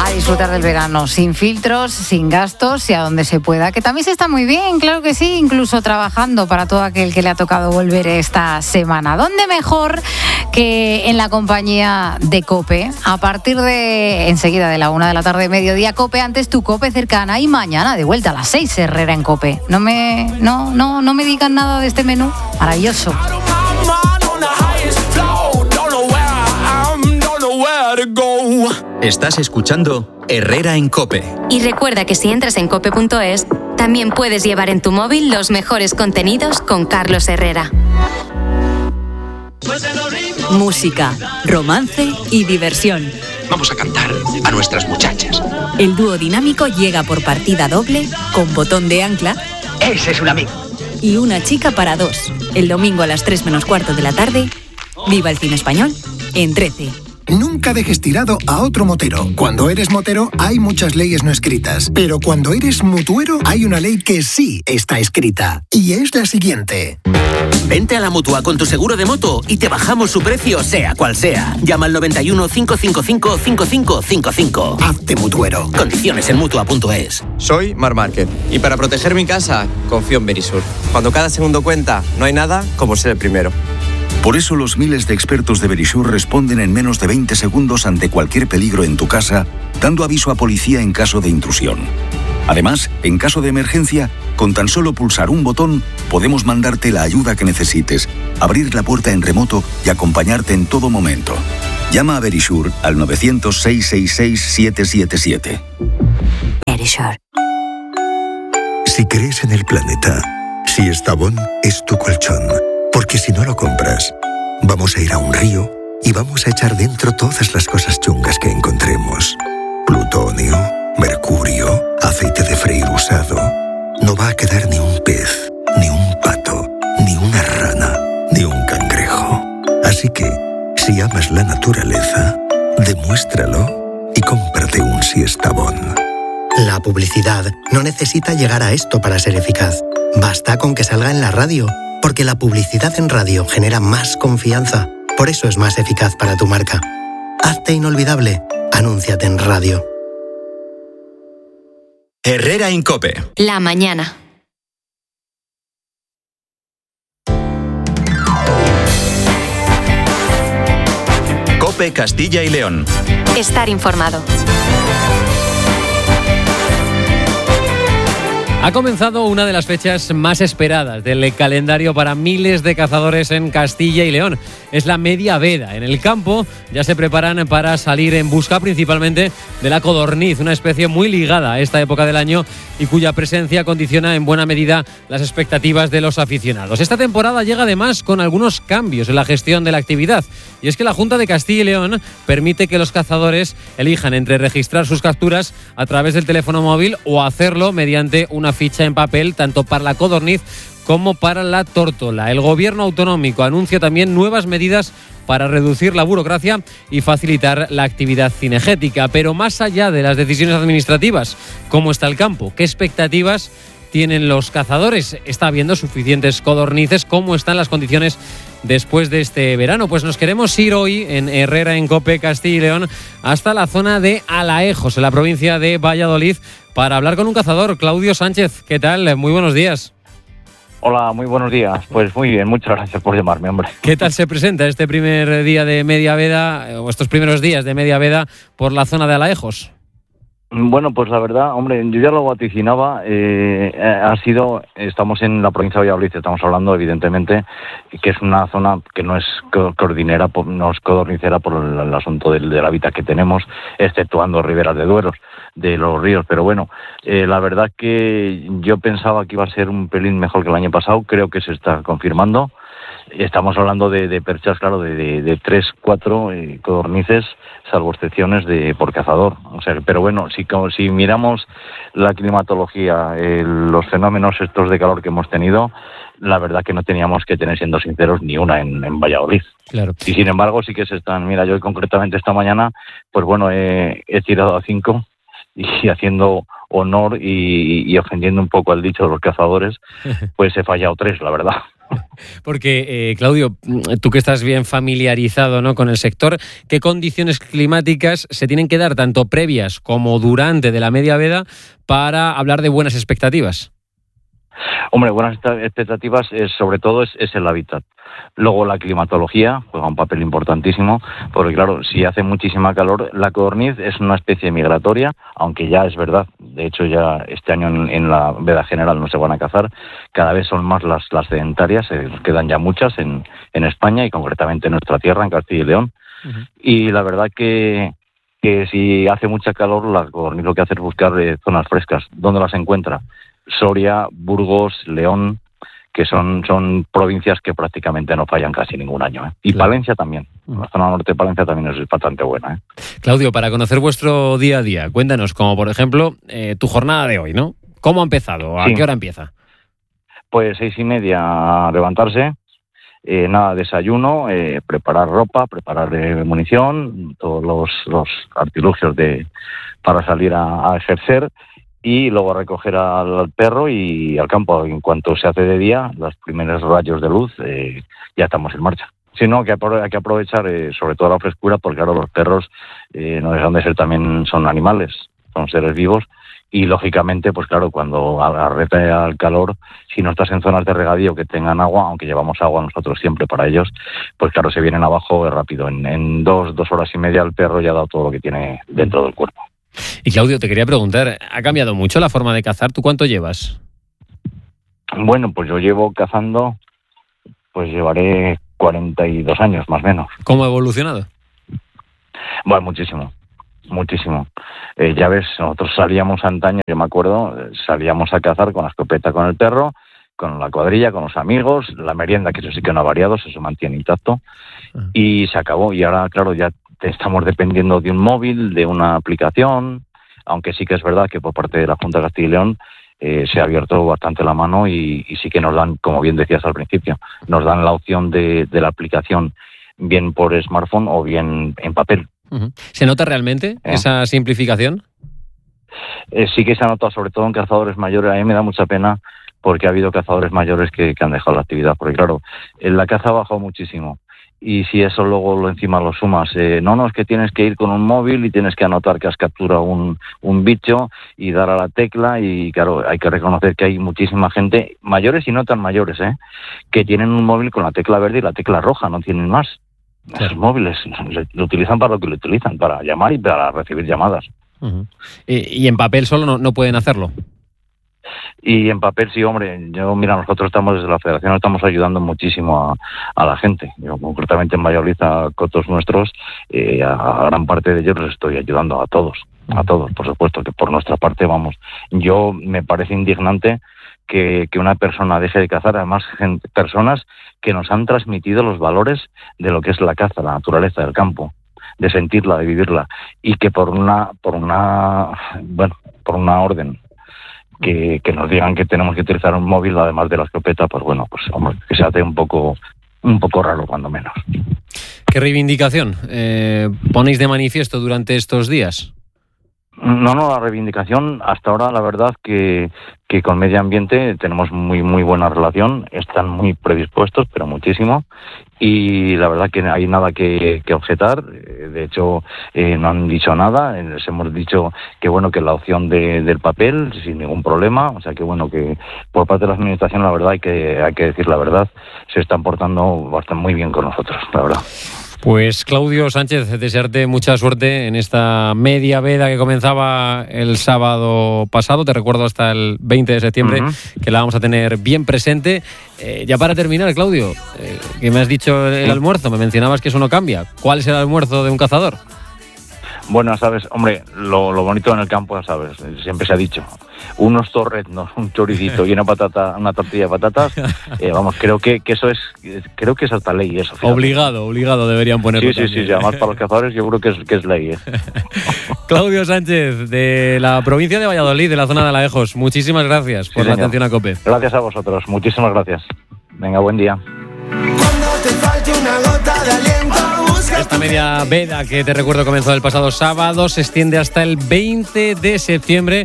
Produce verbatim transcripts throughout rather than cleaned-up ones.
a disfrutar del verano, sin filtros, sin gastos y a donde se pueda, que también se está muy bien, claro que sí, incluso trabajando para todo aquel que le ha tocado volver esta semana. ¿Dónde mejor que en la compañía de COPE? A partir de enseguida de la una de la tarde, mediodía, COPE, antes tu COPE cercana, y mañana de vuelta a las seis, Herrera en COPE. No me, no, no, no me digan nada de este menú maravilloso. Estás escuchando Herrera en COPE. Y recuerda que si entras en cope punto es, también puedes llevar en tu móvil los mejores contenidos con Carlos Herrera. Música, romance y diversión. Vamos a cantar a nuestras muchachas. El dúo dinámico llega por partida doble, con botón de ancla. Ese es un amigo. Y una chica para dos. El domingo a las tres menos cuarto de la tarde. Viva el cine español en trece. Nunca dejes tirado a otro motero. Cuando eres motero hay muchas leyes no escritas, pero cuando eres mutuero hay una ley que sí está escrita, y es la siguiente. Vente a la Mutua con tu seguro de moto y te bajamos su precio sea cual sea. Llama al noventa y uno, cinco cinco cinco, cinco cinco cinco cinco. Hazte mutuero. Condiciones en mutua punto es. Soy Mar Márquez y para proteger mi casa confío en Verisur. Cuando cada segundo cuenta, no hay nada como ser el primero. Por eso los miles de expertos de Verisur responden en menos de veinte segundos ante cualquier peligro en tu casa, dando aviso a policía en caso de intrusión. Además, en caso de emergencia, con tan solo pulsar un botón, podemos mandarte la ayuda que necesites, abrir la puerta en remoto y acompañarte en todo momento. Llama a Verisur al nueve cero cero, seis seis seis, siete siete siete. Verisur. Si crees en el planeta, si Estavón es tu colchón. Porque si no lo compras, vamos a ir a un río y vamos a echar dentro todas las cosas chungas que encontremos. Plutonio, mercurio, aceite de freír usado. No va a quedar ni un pez, ni un pato, ni una rana, ni un cangrejo. Así que, si amas la naturaleza, demuéstralo y cómprate un Siestabón. La publicidad no necesita llegar a esto para ser eficaz. Basta con que salga en la radio. Porque la publicidad en radio genera más confianza. Por eso es más eficaz para tu marca. Hazte inolvidable. Anúnciate en radio. Herrera en COPE. La mañana. COPE Castilla y León. Estar informado. Ha comenzado una de las fechas más esperadas del calendario para miles de cazadores en Castilla y León. Es la media veda. En el campo ya se preparan para salir en busca principalmente de la codorniz, una especie muy ligada a esta época del año y cuya presencia condiciona en buena medida las expectativas de los aficionados. Esta temporada llega además con algunos cambios en la gestión de la actividad. Y es que la Junta de Castilla y León permite que los cazadores elijan entre registrar sus capturas a través del teléfono móvil o hacerlo mediante una ficha en papel, tanto para la codorniz como para la tórtola. El gobierno autonómico anuncia también nuevas medidas para reducir la burocracia y facilitar la actividad cinegética. Pero más allá de las decisiones administrativas, ¿cómo está el campo? ¿Qué expectativas tienen los cazadores? ¿Está habiendo suficientes codornices? ¿Cómo están las condiciones después de este verano? Pues nos queremos ir hoy en Herrera en COPE Castilla y León hasta la zona de Alaejos, en la provincia de Valladolid, para hablar con un cazador, Claudio Sánchez. ¿Qué tal? Muy buenos días. Hola, muy buenos días. Pues muy bien, muchas gracias por llamarme, hombre. ¿Qué tal se presenta este primer día de media veda, o estos primeros días de media veda por la zona de Alaejos? Bueno, pues la verdad, hombre, yo ya lo vaticinaba, eh, ha sido, estamos en la provincia de Valladolid, estamos hablando evidentemente que es una zona que no es cordinera, no es codornicera por el, el asunto del, del hábitat que tenemos, exceptuando riberas de dueros de los ríos, pero bueno, eh, la verdad que yo pensaba que iba a ser un pelín mejor que el año pasado, creo que se está confirmando. Estamos hablando de, de perchas, claro, de, de, de tres, cuatro eh, codornices, salvo excepciones de por cazador. O sea, pero bueno, si, si miramos la climatología, eh, los fenómenos estos de calor que hemos tenido, la verdad que no teníamos que tener, siendo sinceros, ni una en, en Valladolid. Claro. Y sin embargo sí que se están, mira, yo concretamente esta mañana, pues bueno, he, he tirado a cinco y haciendo honor y, y ofendiendo un poco al dicho de los cazadores, pues he fallado tres, la verdad. Porque, eh, Claudio, tú que estás bien familiarizado, ¿no?, con el sector, ¿qué condiciones climáticas se tienen que dar tanto previas como durante de la media veda para hablar de buenas expectativas? Hombre, buenas expectativas, es, sobre todo, es, es el hábitat. Luego la climatología juega un papel importantísimo, porque claro, si hace muchísima calor, la codorniz es una especie migratoria, aunque ya es verdad, de hecho ya este año en, en la veda general no se van a cazar, cada vez son más las, las sedentarias, se quedan ya muchas en, en España y concretamente en nuestra tierra, en Castilla y León. Uh-huh. Y la verdad que, que si hace mucha calor, la codorniz lo que hace es buscar eh, zonas frescas. ¿Dónde las encuentra? Soria, Burgos, León, que son, son provincias que prácticamente no fallan casi ningún año, ¿eh? Y claro. Palencia también, la zona norte de Palencia también es bastante buena, ¿eh? Claudio, para conocer vuestro día a día, cuéntanos, como por ejemplo, eh, tu jornada de hoy, ¿no? ¿Cómo ha empezado? ¿A sí. qué hora empieza? Pues seis y media a levantarse, eh, nada, desayuno, eh, preparar ropa, preparar eh, munición, todos los, los artilugios de para salir a, a ejercer, y luego recoger al, al perro y al campo. En cuanto se hace de día, los primeros rayos de luz, eh, ya estamos en marcha. Si no, que hay que aprovechar eh, sobre todo la frescura, porque claro, los perros eh, no dejan de ser también, son animales, son seres vivos, y lógicamente, pues claro, cuando arrete al calor, si no estás en zonas de regadío que tengan agua, aunque llevamos agua nosotros siempre para ellos, pues claro, se vienen abajo rápido. En, en dos, dos horas y media el perro ya ha dado todo lo que tiene dentro del cuerpo. Y Claudio, te quería preguntar, ¿ha cambiado mucho la forma de cazar? ¿Tú cuánto llevas? Bueno, pues yo llevo cazando, pues llevaré cuarenta y dos años más o menos. ¿Cómo ha evolucionado? Bueno, muchísimo, muchísimo. Eh, ya ves, nosotros salíamos antaño, yo me acuerdo, salíamos a cazar con la escopeta con el perro, con la cuadrilla, con los amigos, la merienda, que eso sí que no ha variado, eso se mantiene intacto, uh-huh. y se acabó. Y ahora, claro, ya estamos dependiendo de un móvil, de una aplicación, aunque sí que es verdad que por parte de la Junta de Castilla y León eh, se ha abierto bastante la mano y, y sí que nos dan, como bien decías al principio, nos dan la opción de, de la aplicación bien por smartphone o bien en papel. Uh-huh. ¿Se nota realmente ¿Eh? esa simplificación? Eh, sí que se ha notado, sobre todo en cazadores mayores. A mí me da mucha pena porque ha habido cazadores mayores que, que han dejado la actividad, porque claro, en la caza ha bajado muchísimo. Y si eso luego lo encima lo sumas, eh, no, no, es que tienes que ir con un móvil y tienes que anotar que has capturado un, un bicho y dar a la tecla, y claro, hay que reconocer que hay muchísima gente, mayores y no tan mayores, ¿eh?, que tienen un móvil con la tecla verde y la tecla roja, no tienen más. Claro. Esos móviles lo utilizan para lo que lo utilizan, para llamar y para recibir llamadas. Uh-huh. ¿Y, y en papel solo no, no pueden hacerlo? Y en papel sí, hombre, yo, mira, nosotros estamos desde la Federación, estamos ayudando muchísimo a, a la gente. Yo concretamente en Valladolid, a cotos nuestros, eh, a gran parte de ellos les estoy ayudando a todos, a todos, por supuesto, que por nuestra parte, vamos, yo me parece indignante que, que una persona deje de cazar, además gente, personas que nos han transmitido los valores de lo que es la caza, la naturaleza del campo, de sentirla, de vivirla, y que por una, por una, bueno, por una orden, Que, que nos digan que tenemos que utilizar un móvil además de la escopeta, pues bueno, pues hombre, que se hace un poco un poco raro cuando menos. ¿Qué reivindicación eh, ponéis de manifiesto durante estos días? No, no, la reivindicación, hasta ahora la verdad que, que con Medio Ambiente tenemos muy muy buena relación, están muy predispuestos, pero muchísimo, y la verdad que no hay nada que, que objetar. De hecho eh, no han dicho nada, les hemos dicho que bueno, que la opción de, del papel sin ningún problema, o sea que bueno, que por parte de la administración la verdad hay que, hay que decir la verdad, se están portando bastante muy bien con nosotros, la verdad. Pues Claudio Sánchez, desearte mucha suerte en esta media veda que comenzaba el sábado pasado, te recuerdo hasta el veinte de septiembre, uh-huh. que la vamos a tener bien presente. Eh, ya para terminar, Claudio, eh, que me has dicho el sí. almuerzo, me mencionabas que eso no cambia. ¿Cuál es el almuerzo de un cazador? Bueno, sabes, hombre, lo, lo bonito en el campo, ya sabes, siempre se ha dicho, unos torreznos, un choricito y una patata, una tortilla de patatas, eh, vamos, creo que, que eso es, creo que es hasta ley eso. Fíjate. Obligado, obligado deberían ponerlo. Sí, sí, sí, sí, además para los cazadores yo creo que es, que es ley. ¿eh? Claudio Sánchez, de la provincia de Valladolid, de la zona de Alaejos, muchísimas gracias por sí, la atención a COPE. Gracias a vosotros, muchísimas gracias. Venga, buen día. Cuando te falte una gota de aliento. Esta media veda que te recuerdo comenzó el pasado sábado, se extiende hasta el veinte de septiembre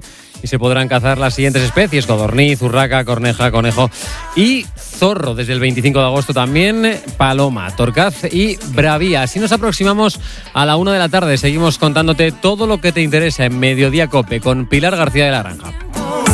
y se podrán cazar las siguientes especies: codorniz, urraca, corneja, conejo y zorro. Desde el veinticinco de agosto también paloma, torcaz y bravía. Así nos aproximamos a la una de la tarde. Seguimos contándote todo lo que te interesa en Mediodía Cope con Pilar García de la Granja.